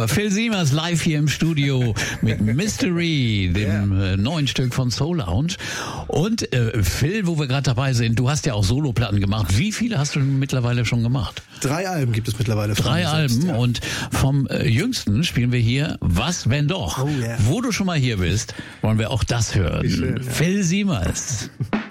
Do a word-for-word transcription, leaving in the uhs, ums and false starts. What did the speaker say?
super. Phil Siemers live hier im Studio mit Mystery, dem yeah. äh, neuen Stück von Soul Lounge. Und äh, Phil, wo wir gerade dabei sind, du hast ja auch Soloplatten gemacht. Wie viele hast du mittlerweile schon gemacht? Drei Alben gibt es mittlerweile. Drei Alben selbst, ja. Und vom äh, jüngsten spielen wir hier Was, wenn doch? Oh, yeah. Wo du schon mal hier bist, wollen wir auch das hören. Schön, ja. Phil Siemers.